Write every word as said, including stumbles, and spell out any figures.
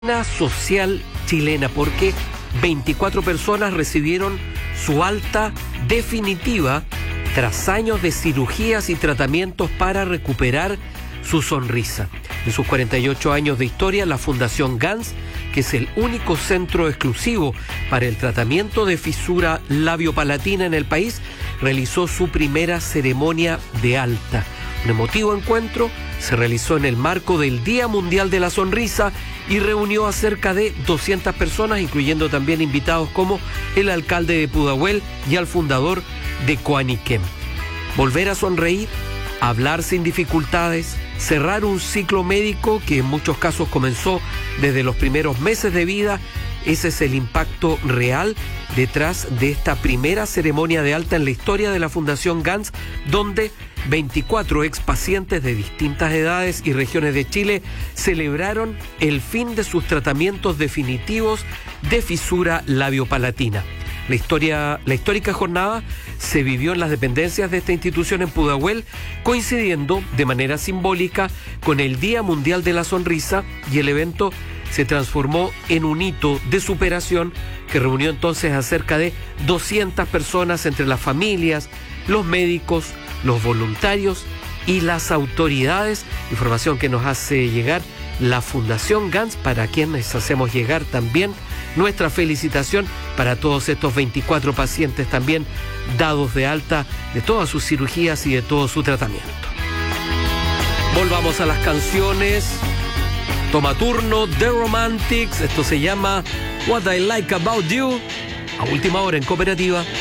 Social chilena, porque veinticuatro personas recibieron su alta definitiva tras años de cirugías y tratamientos para recuperar su sonrisa. En sus cuarenta y ocho años de historia, la Fundación Gans, que es el único centro exclusivo para el tratamiento de fisura labiopalatina en el país, realizó su primera ceremonia de alta. Un emotivo encuentro se realizó en el marco del Día Mundial de la Sonrisa y reunió a cerca de doscientas personas, incluyendo también invitados como el alcalde de Pudahuel y al fundador de Coaniquem. Volver a sonreír, hablar sin dificultades, cerrar un ciclo médico que en muchos casos comenzó desde los primeros meses de vida. Ese es el impacto real detrás de esta primera ceremonia de alta en la historia de la Fundación Gans, donde veinticuatro expacientes de distintas edades y regiones de Chile celebraron el fin de sus tratamientos definitivos de fisura labiopalatina. La historia, la histórica jornada se vivió en las dependencias de esta institución en Pudahuel, coincidiendo de manera simbólica con el Día Mundial de la Sonrisa, y el evento se transformó en un hito de superación que reunió entonces a cerca de doscientas personas entre las familias, los médicos, los voluntarios y las autoridades. Información que nos hace llegar la Fundación Gans, para quienes hacemos llegar también nuestra felicitación para todos estos veinticuatro pacientes también dados de alta de todas sus cirugías y de todo su tratamiento. Volvamos a las canciones. Toma turno, The Romantics. Esto se llama What I Like About You. A última hora en Cooperativa.